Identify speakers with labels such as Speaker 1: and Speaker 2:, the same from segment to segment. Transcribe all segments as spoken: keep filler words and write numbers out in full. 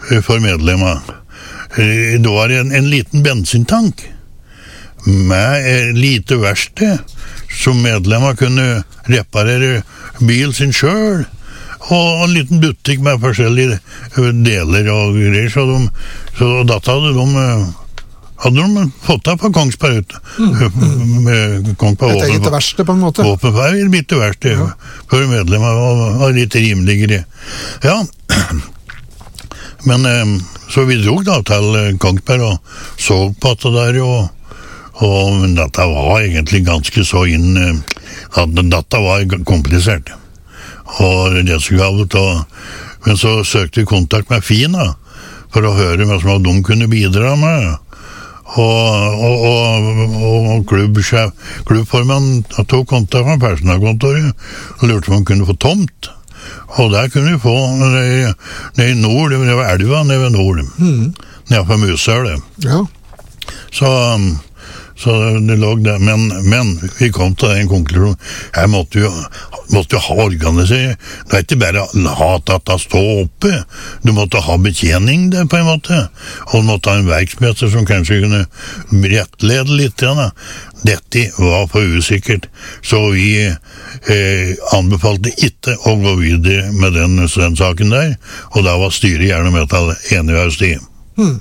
Speaker 1: for medlemmer. Det var en, en liten bensintank med lite verksted som medlemmer kunne reparere bil sin selv, og en liten butikk med forskjellige deler og greier, så, de, så dette hadde de hadde de fått av på Kongsberg ute. Mm. Med Kongsberg
Speaker 2: et eget verksted på en måte?
Speaker 1: Åpenvei, et bitte verksted ja. For medlemmer, og, og litt rimeligere. Ja, men så vi drog da til Kongsberg og så på det der, og, og dette var egentlig ganske så inn, at dette var komplisert. Og det skulle gavet, og, men så søkte vi kontakt med Fina, for å høre hva som de kunne bidra med. Og, og, og, og klubbsjef, klubbformen tok kontakt med personalkontoret, og lurte om han kunne få tomt. Og der kunne vi få nede i nord, det var elva nede ved nord, mm. nede på Musøl. Ja. Så, så det lå der, men, men vi kom til den konklusjonen, her måtte vi, måtte vi ha organisert, det er ikke bare ha dette stå oppe, du måtte ha betjening der på en måte, og du måtte ha en verksmester som kanskje kunne rettlede litt, ja. Dette var for usikkert, så vi eh, anbefalte ikke å gå videre med den, den saken der, og da var styret gjerne med til enig av sti. Hmm.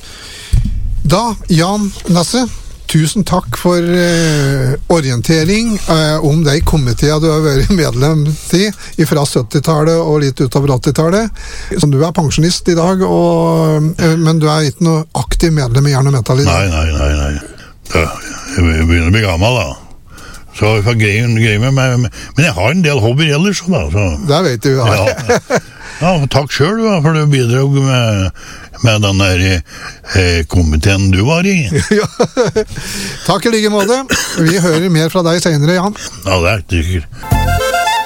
Speaker 2: Da, Jan Nasse, tusen takk for eh, orientering eh, om de komiteer du har vært medlem til fra syttitallet og litt utover åttitallet. Så du er pensjonist i dag, og, eh, men du er ikke noe aktiv medlem i Jern og Metall i dag?
Speaker 1: Nei, nei, nei, nei. Ja, jeg begynner å bli gammel da. Så jeg får greie, greie med meg. Men jeg har en del hobbyer ellers da. Så.
Speaker 2: Det vet du, ja.
Speaker 1: ja. Ja, takk selv da, for du bidrog med, med den der eh, komiteen du var i.
Speaker 2: ja. Takk i like måte. Vi hører mer fra deg senere, Jan.
Speaker 1: Ja, det er sikkert.